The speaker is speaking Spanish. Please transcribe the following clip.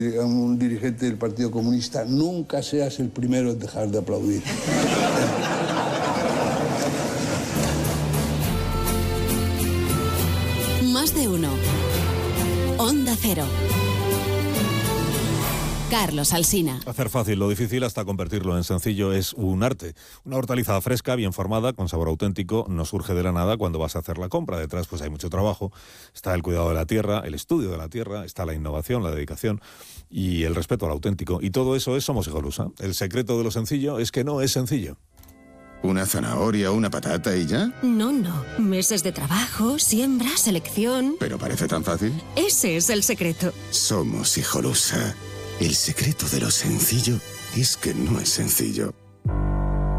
A un dirigente del Partido Comunista, nunca seas el primero en dejar de aplaudir. Más de uno. Onda Cero. Carlos Alsina. Hacer fácil lo difícil hasta convertirlo en sencillo es un arte. Una hortaliza fresca, bien formada, con sabor auténtico, no surge de la nada cuando vas a hacer la compra. Detrás pues hay mucho trabajo. Está el cuidado de la tierra, el estudio de la tierra, está la innovación, la dedicación y el respeto al auténtico. Y todo eso es Somos Hijolusa. El secreto de lo sencillo es que no es sencillo. ¿Una zanahoria, una patata y ya? No. Meses de trabajo, siembra, selección... ¿Pero parece tan fácil? Ese es el secreto. Somos Hijolusa. El secreto de lo sencillo es que no es sencillo.